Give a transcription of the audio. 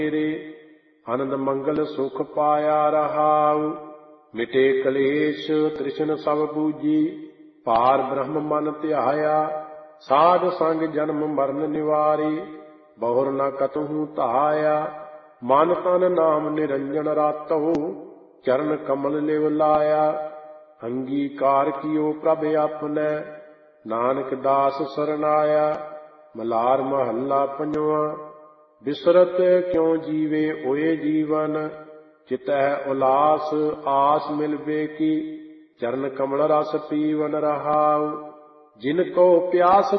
मेरे आनंद मंगल सुख पाया रहाउ। मिटे कलेश तृष्ण सब बूझी पार ब्रह्म मन ध्याया। साध संग जन्म मरण निवारी बहुर न कतहु तहाया। मन तन नाम निरंजन रातो चरण कमल लिव लाया। अंगीकार कियो प्रभ अपने नानक दास सरनाया। मलार महला पंजवा। बिसरत क्यों जीवे ओए जीवन चितह उलास आस मिलबे की। चरण कमल रस पीवन रहाउ जिनको प्यास